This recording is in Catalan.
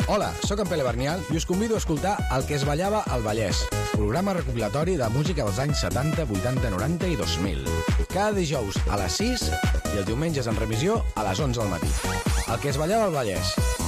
Hola, sóc en Pere Bernial i us convido a escoltar El que es ballava al Vallès, programa recopilatori de música dels anys 70, 80, 90 i 2000. Cada dijous a les 6 i els diumenges en revisió a les 11 del matí. El que es ballava al Vallès.